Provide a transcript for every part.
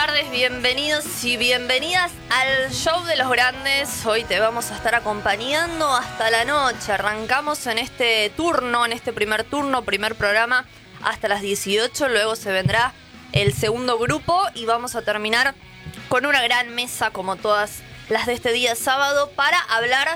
tardes, bienvenidos y bienvenidas al Show de los Grandes. Hoy te vamos a estar acompañando hasta la noche. Arrancamos en este turno, en este primer turno, primer programa, hasta las 18. Luego se vendrá el segundo grupo y vamos a terminar con una gran mesa, como todas las de este día sábado, para hablar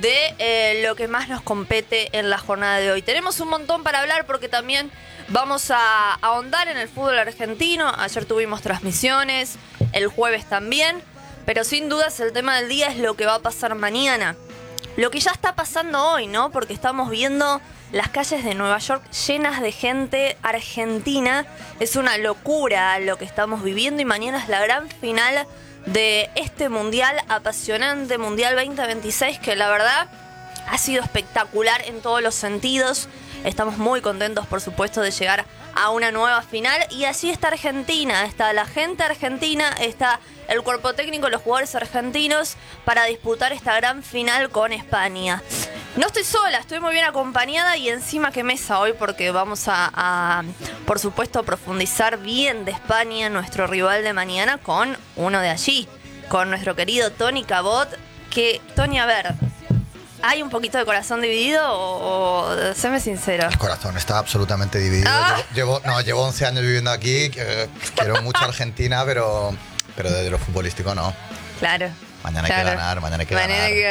de lo que más nos compete en la jornada de hoy. Tenemos un montón para hablar porque también vamos a ahondar en el fútbol argentino. Ayer tuvimos transmisiones, el jueves también, pero sin dudas el tema del día es lo que va a pasar mañana. Lo que ya está pasando hoy, ¿no? Porque estamos viendo las calles de Nueva York llenas de gente argentina. Es una locura lo que estamos viviendo y mañana es la gran final de este mundial, apasionante Mundial 2026, que la verdad ha sido espectacular en todos los sentidos. Estamos muy contentos, por supuesto, de llegar a una nueva final. Y así está Argentina, está la gente argentina, está el cuerpo técnico, los jugadores argentinos para disputar esta gran final con España. No estoy sola, estoy muy bien acompañada y encima qué mesa hoy, porque vamos a por supuesto, profundizar bien de España, nuestro rival de mañana, con uno de allí, con nuestro querido Tony Cabot. Que, Tony, a ver, ¿hay un poquito de corazón dividido o séme sincero? El corazón está absolutamente dividido. Llevo 11 años viviendo aquí, quiero mucho a Argentina, pero desde lo futbolístico no. Claro. Mañana hay que ganar, mañana hay que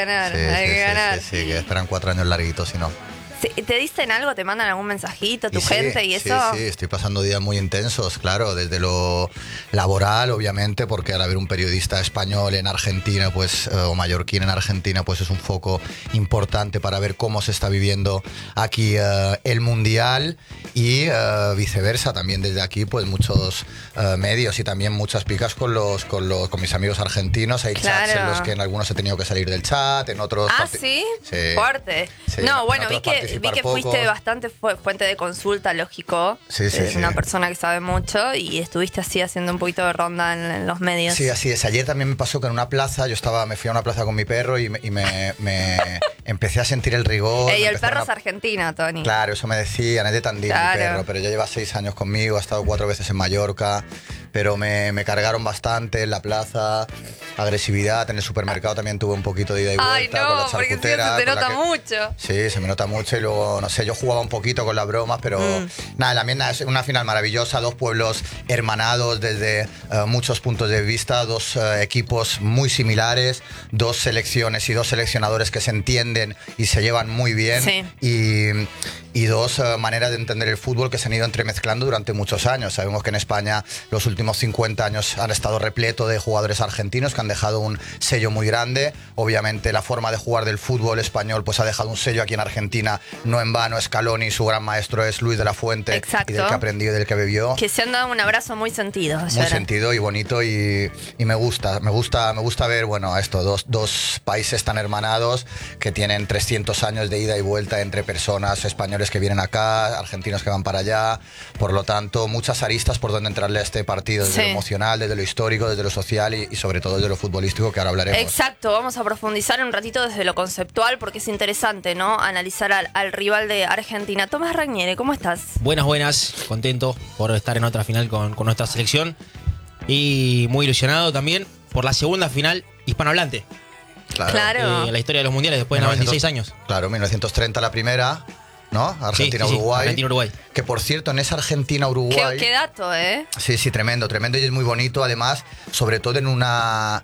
ganar. Sí, que esperan 4 años larguitos, si no. ¿Te dicen algo? ¿Te mandan algún mensajito, tu gente y eso? Sí, estoy pasando días muy intensos, claro, desde lo laboral, obviamente, porque al haber un periodista español en Argentina, pues, o mallorquín en Argentina, pues es un foco importante para ver cómo se está viviendo aquí el Mundial y viceversa, también desde aquí, pues muchos medios y también muchas picas con mis amigos argentinos. Hay chats en los que en algunos he tenido que salir del chat, en otros... ¿Sí? Sí. Fuerte. Sí, no, bueno, vi que poco. Fuiste bastante fuente de consulta, lógico. Sí. Una persona que sabe mucho y estuviste así haciendo un poquito de ronda en los medios. Sí, así es. Ayer también me pasó que en una plaza, me fui a una plaza con mi perro y me empecé a sentir el rigor. Y el perro es argentino, Tony. Claro, eso me decían, es de Tandil, mi perro, pero ya lleva 6 años conmigo, ha estado 4 veces en Mallorca, pero me cargaron bastante en la plaza, agresividad, en el supermercado también tuve un poquito de ida y vuelta con la charcutera. Porque se te nota mucho. Sí, se me nota mucho y luego, no sé, yo jugaba un poquito con las bromas, pero nada, es una final maravillosa, 2 pueblos hermanados desde muchos puntos de vista, 2 equipos muy similares, 2 selecciones y 2 seleccionadores que se entienden y se llevan muy bien. Sí. Y 2 maneras de entender el fútbol que se han ido entremezclando durante muchos años. Sabemos que en España los últimos 50 años han estado repleto de jugadores argentinos que han dejado un sello muy grande. Obviamente la forma de jugar del fútbol español pues ha dejado un sello aquí en Argentina, no en vano. Scaloni, su gran maestro es Luis de la Fuente. Exacto. Y del que aprendió y del que bebió. Que se han dado un abrazo muy sentido. Muy sentido y bonito y me gusta ver, bueno, esto, dos países tan hermanados que tienen 300 años de ida y vuelta entre personas, españoles que vienen acá, argentinos que van para allá. Por lo tanto, muchas aristas por donde entrarle a este partido, desde lo emocional, desde lo histórico, desde lo social y sobre todo desde lo futbolístico, que ahora hablaremos. Exacto, vamos a profundizar un ratito desde lo conceptual porque es interesante, ¿no? Analizar al rival de Argentina. Tomás Rañere, ¿cómo estás? Buenas, contento por estar en otra final con nuestra selección y muy ilusionado también por la segunda final hispanohablante. Claro. La historia de los mundiales después de 96 años. Claro, 1930 la primera, ¿no? Argentina-Uruguay. Argentina-Uruguay. Que por cierto, en esa Argentina-Uruguay... ¿Qué dato, eh? Sí, tremendo y es muy bonito, además, sobre todo en una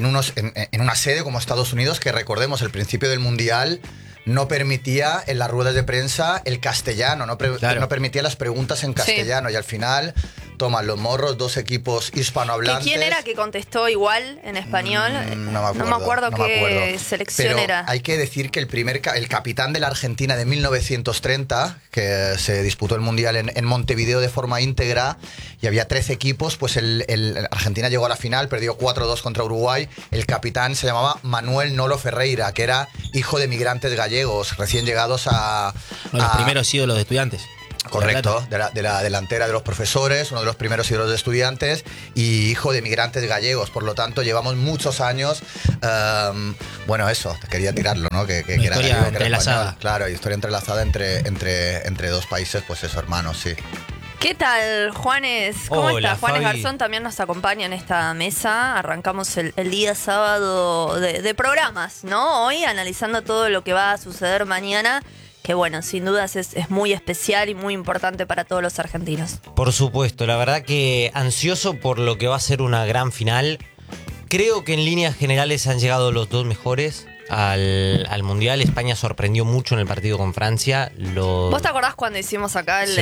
sede como Estados Unidos, que recordemos, el principio del Mundial no permitía en las ruedas de prensa el castellano, no permitía las preguntas en castellano, y al final toman los morros 2 equipos hispanohablantes. ¿Quién era que contestó igual en español? No me acuerdo qué selección pero era. Hay que decir que el capitán de la Argentina de 1930, que se disputó el Mundial en Montevideo de forma íntegra, y había 13 equipos, pues el Argentina llegó a la final, perdió 4-2 contra Uruguay. El capitán se llamaba Manuel Nolo Ferreira, que era hijo de migrantes gallegos, recién llegados a... Uno de los primeros ídolos de Estudiantes. Correcto, de la delantera de los profesores, uno de los primeros ídolos de Estudiantes y hijo de migrantes gallegos. Por lo tanto, llevamos muchos años. Bueno, eso, quería tirarlo, ¿no? Que historia era gallego, entrelazada. Claro, historia entrelazada entre 2 países, pues eso, hermanos, sí. ¿Qué tal, Juanes? ¿Cómo Hola, está? Juanes Fabi. Garzón también nos acompaña en esta mesa. Arrancamos el día sábado de programas, ¿no? Hoy analizando todo lo que va a suceder mañana, que bueno, sin dudas es muy especial y muy importante para todos los argentinos. Por supuesto, la verdad que ansioso por lo que va a ser una gran final. Creo que en líneas generales han llegado los dos mejores al Mundial. España sorprendió mucho en el partido con Francia. ¿Vos te acordás cuando hicimos acá Sí.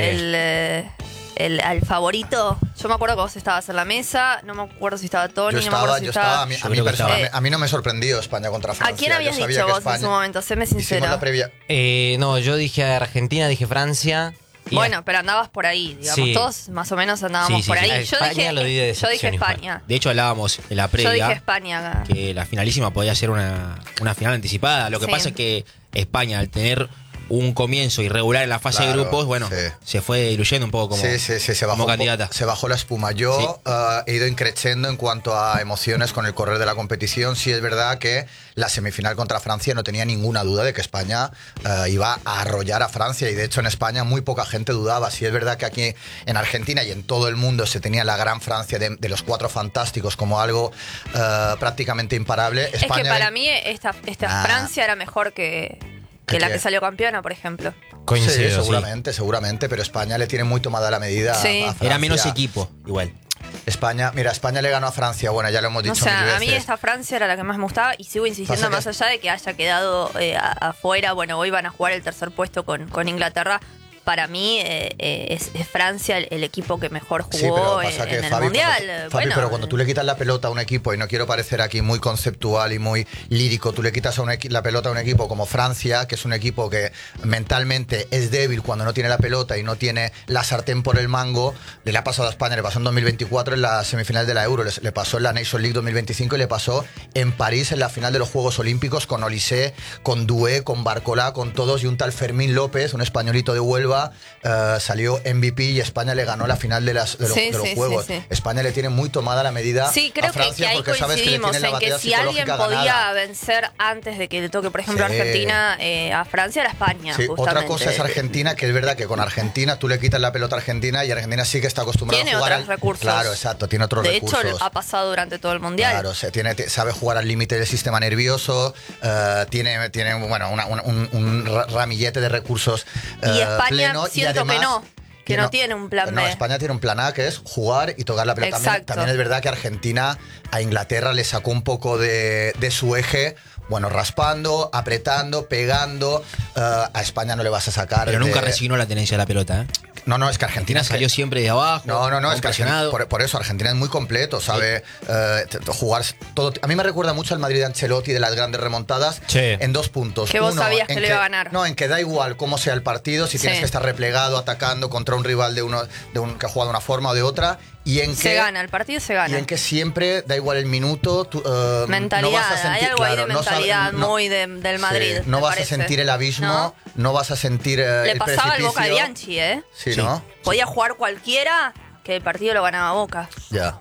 el favorito? Yo me acuerdo que vos estabas en la mesa, no me acuerdo si estaba Tony, Yo no me acuerdo estaba, si yo estaba... estaba. A mí, Yo a mí creo que personalmente- estaba. a mí no me sorprendió España contra Francia. ¿A quién habías Yo sabía dicho que vos en su momento? Séme Hicimos sincera. la previa. No, yo dije Argentina, dije Francia. y Bueno, pero andabas por ahí, digamos. Sí. Todos más o menos andábamos Sí, sí, por sí. ahí. A Yo España dije, lo di de yo dije decepción igual. España. De hecho, hablábamos en la Yo dije previa España. que la finalísima podía ser una final anticipada. Lo que Sí. pasa es que España, al tener un comienzo irregular en la fase de Claro, grupos, bueno, sí. se fue diluyendo un poco como, Sí, se bajó, como candidata. se bajó la espuma. Yo he ido increciendo en cuanto a emociones con el correr de la competición. Sí es verdad que la semifinal contra Francia no tenía ninguna duda de que España iba a arrollar a Francia, y de hecho en España muy poca gente dudaba. Sí es verdad que aquí en Argentina y en todo el mundo se tenía la gran Francia de los cuatro fantásticos como algo prácticamente imparable. Es que para mí esta Ah. Francia era mejor que la ¿Qué? que salió campeona, por ejemplo. Coincido, Sí, seguramente, pero España le tiene muy tomada la medida Sí. a Francia. Era menos equipo, igual. España le ganó a Francia, bueno, ya lo hemos O dicho sea, mil a mí veces. esta Francia era la que más me gustaba y sigo insistiendo, Pasa que- más allá de que haya quedado afuera. Bueno, hoy van a jugar el tercer puesto con Inglaterra. Para mí es Francia el equipo que mejor Sí, pero jugó pasa en que, el Fabi, Mundial. Fabi, pero cuando tú le quitas la pelota a un equipo, y no quiero parecer aquí muy conceptual y muy lírico, tú le quitas la pelota a un equipo como Francia, que es un equipo que mentalmente es débil cuando no tiene la pelota y no tiene la sartén por el mango. Le ha pasado a España, le pasó en 2024 en la semifinal de la Euro, le pasó en la Nations League 2025 y le pasó en París en la final de los Juegos Olímpicos con Olise, con Doué, con Barcolá, con todos, y un tal Fermín López, un españolito de Huelva, salió MVP y España le ganó la final de los Sí, Juegos. sí. España le tiene muy tomada la medida Sí, a creo que Francia ahí porque sabes que le coincidimos tiene la en que batalla si alguien psicológica podía ganada. vencer antes de que le toque, por ejemplo, Sí. Argentina a Francia, era España. Sí, justamente. otra cosa es Argentina, que es verdad que con Argentina tú le quitas la pelota a Argentina y Argentina sí que está acostumbrada Tiene a jugar otros recursos. Claro, exacto, tiene otros De recursos. hecho, ha pasado durante todo el Mundial. Claro, sabe jugar al límite del sistema nervioso, tiene bueno, un ramillete de recursos Y España pleno, siento que no, que no tiene un plan No, B. España tiene un plan A, que es jugar y tocar la pelota. Exacto. También es verdad que Argentina a Inglaterra le sacó un poco de su eje. Bueno, raspando, apretando, pegando. A España no le vas a sacar. Pero nunca resignó la tenencia de la pelota, ¿eh? No, es que Argentina Argentina salió siempre de abajo. No, es que presionado. por eso Argentina es muy completo, sabe jugar todo. A mí me recuerda mucho al Madrid de Ancelotti, de las grandes remontadas, Sí. en dos puntos. Que vos Uno, sabías que en lo iba a ganar. No, en que da igual cómo sea el partido, si Sí. tienes que estar replegado, atacando contra un rival que ha jugado de una forma o de otra, y en Se que gana, el partido se gana. y en que siempre da igual el minuto. Mentalidad, no vas a sentir, hay algo ahí de claro, no mentalidad sabes- no- muy del Madrid. Sí, no me vas parece. a sentir el abismo, ¿No? no vas a sentir Le el pasaba al precipicio. Boca de Bianchi, ¿eh? Sí, Sí. ¿no? Podía jugar cualquiera que el partido lo ganaba Boca. Ya.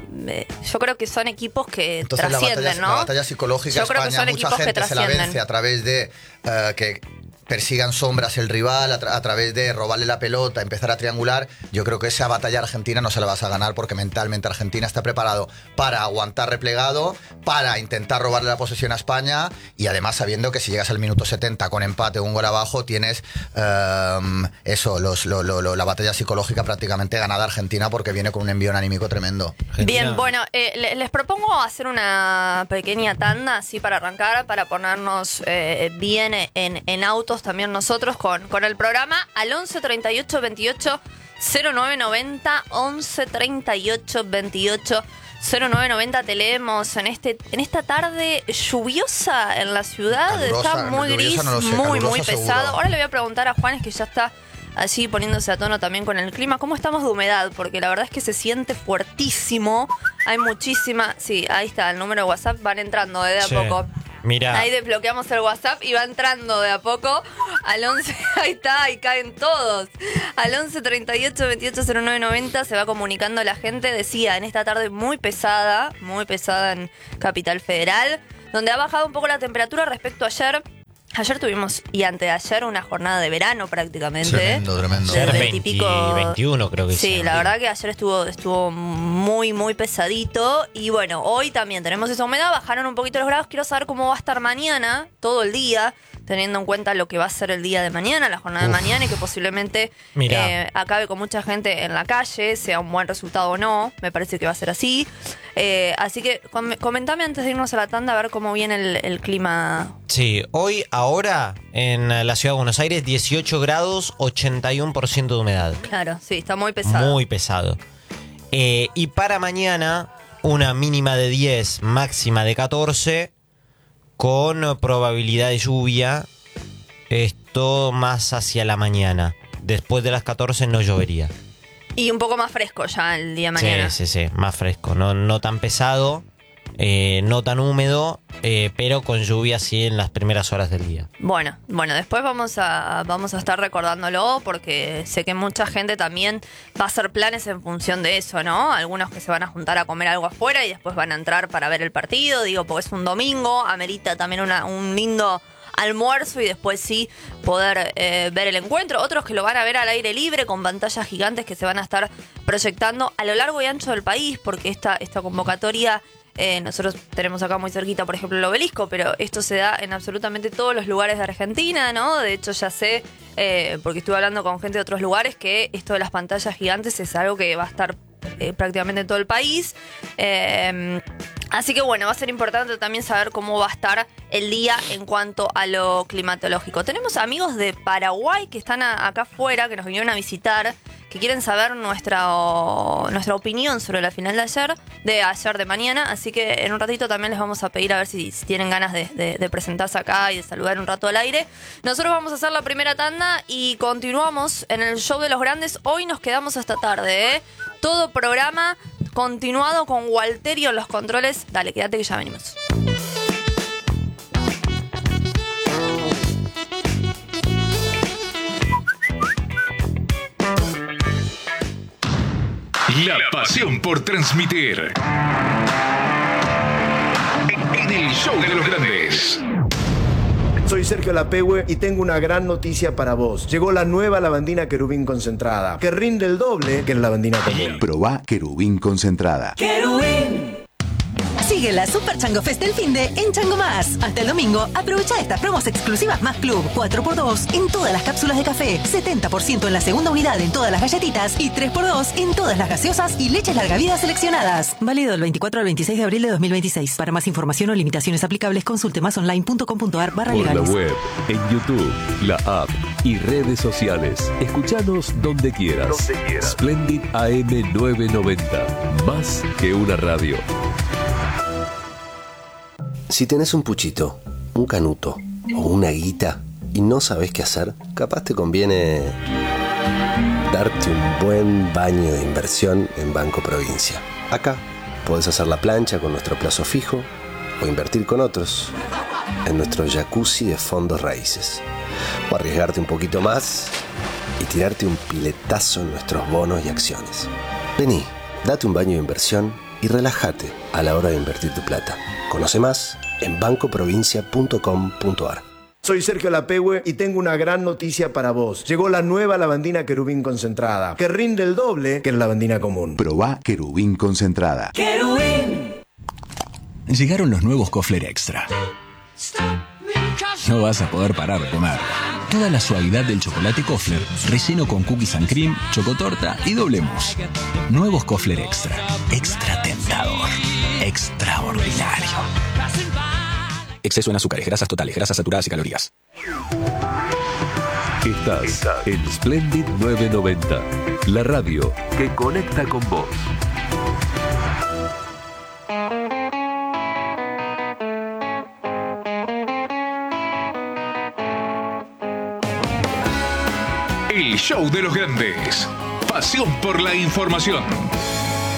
Yo creo que son equipos que Entonces trascienden, la ¿no? batalla psicológica Yo creo que España, son mucha equipos que gente se la trascienden. vence a través de que persigan sombras el rival, a través de robarle la pelota, empezar a triangular. Yo creo que esa batalla argentina no se la vas a ganar porque mentalmente Argentina está preparado para aguantar replegado, para intentar robarle la posesión a España, y además sabiendo que si llegas al minuto 70 con empate o un gol abajo, tienes la batalla psicológica prácticamente ganada a Argentina porque viene con un envío anímico tremendo. Argentina- Bien, bueno, les propongo hacer una pequeña tanda así para arrancar, para ponernos bien en autos también nosotros con el programa al 11 38 28 09 90, 11 38 28 09 90. Te leemos en esta tarde lluviosa en la ciudad. Calurosa, Está muy lluviosa gris, no lo sé, muy calurosa pesado. seguro. Ahora le voy a preguntar a Juanes, que ya está así poniéndose a tono también con el clima, ¿cómo estamos de humedad? Porque la verdad es que se siente fuertísimo. Hay muchísima. Sí, ahí está el número de WhatsApp, van entrando de a Sí. poco. Mira, Ahí desbloqueamos el WhatsApp y va entrando de a poco al 11, ahí está, y caen todos. Al 11 38 28 09 90 se va comunicando la gente. Decía, en esta tarde muy pesada en Capital Federal, donde ha bajado un poco la temperatura respecto a ayer. Ayer tuvimos, y anteayer, una jornada de verano prácticamente. Tremendo. De Ayer 21 creo que sí, hicieron. la verdad que ayer estuvo muy, muy pesadito. Y bueno, hoy también tenemos esa humedad, bajaron un poquito los grados. Quiero saber cómo va a estar mañana, todo el día, teniendo en cuenta lo que va a ser el día de mañana, la jornada de mañana, y que posiblemente acabe con mucha gente en la calle, sea un buen resultado o no. Me parece que va a ser así. Así que comentame antes de irnos a la tanda a ver cómo viene el clima. Sí, ahora, en la ciudad de Buenos Aires, 18 grados, 81% de humedad. Claro, sí, está muy pesado. Muy pesado. Y para mañana, una mínima de 10, máxima de 14, con probabilidad de lluvia. Esto más hacia la mañana. Después de las 14 no llovería. Y un poco más fresco ya el día de mañana. Sí, más fresco. No tan pesado, no tan húmedo, pero con lluvia sí en las primeras horas del día. Bueno, después vamos a estar recordándolo porque sé que mucha gente también va a hacer planes en función de eso, ¿no? Algunos que se van a juntar a comer algo afuera y después van a entrar para ver el partido, digo, porque es un domingo, amerita también un lindo almuerzo y después sí poder ver el encuentro. Otros que lo van a ver al aire libre con pantallas gigantes que se van a estar proyectando a lo largo y ancho del país, porque esta convocatoria, nosotros tenemos acá muy cerquita, por ejemplo, el Obelisco, pero esto se da en absolutamente todos los lugares de Argentina, ¿no? De hecho, ya sé, porque estuve hablando con gente de otros lugares, que esto de las pantallas gigantes es algo que va a estar prácticamente en todo el país. Así que bueno, va a ser importante también saber cómo va a estar el día en cuanto a lo climatológico. Tenemos amigos de Paraguay que están acá afuera, que nos vinieron a visitar, que quieren saber nuestra opinión sobre la final de mañana. Así que en un ratito también les vamos a pedir a ver si tienen ganas de presentarse acá y de saludar un rato al aire. Nosotros vamos a hacer la primera tanda y continuamos en el show de los grandes. Hoy nos quedamos hasta tarde, Todo programa continuado con Walterio en los controles. Dale, quédate que ya venimos. La pasión por transmitir. En el show de los grandes. Soy Sergio Lapehue y tengo una gran noticia para vos. Llegó la nueva lavandina Querubín concentrada, que rinde el doble que la lavandina común. Probá Querubín concentrada. ¡Querubín! Sigue la Super Chango Fest del finde en Chango Más. Hasta el domingo, aprovecha estas promos exclusivas más Club. 4x2 en todas las cápsulas de café, 70% en la segunda unidad en todas las galletitas y 3x2 en todas las gaseosas y leches larga vida seleccionadas. Válido del 24 al 26 de abril de 2026. Para más información o limitaciones aplicables, consulte másonline.com.ar/legales. Por la web, en YouTube, la app y redes sociales. Escuchanos donde quieras. Splendid AM 990. Más que una radio. Si tenés un puchito, un canuto o una guita y no sabés qué hacer, capaz te conviene darte un buen baño de inversión en Banco Provincia. Acá podés hacer la plancha con nuestro plazo fijo o invertir con otros en nuestro jacuzzi de fondos raíces. O arriesgarte un poquito más y tirarte un piletazo en nuestros bonos y acciones. Vení, date un baño de inversión y relájate a la hora de invertir tu plata. Conoce más en bancoprovincia.com.ar. Soy Sergio Lapehue y tengo una gran noticia para vos. Llegó la nueva lavandina Querubín concentrada, que rinde el doble que la lavandina común. Probá Querubín concentrada. ¡Querubín! Llegaron los nuevos Kofler Extra. No vas a poder parar de comer. Toda la suavidad del chocolate Kofler, relleno con cookies and cream, chocotorta y doble mousse. Nuevos Kofler Extra. Extra tentador. Extraordinario. Exceso en azúcares, grasas totales, grasas saturadas y calorías. Estás en Splendid 990. La radio que conecta con vos. El show de los grandes. Pasión por la información.